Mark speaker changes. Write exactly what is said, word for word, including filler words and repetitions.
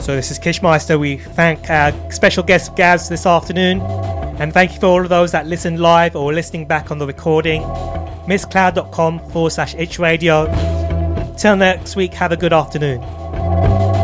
Speaker 1: So this is Kishmeister. We thank our special guest Gaz this afternoon, and thank you for all of those that listened live or listening back on the recording. mixcloud.com forward slash itch radio. Till next week, have a good afternoon.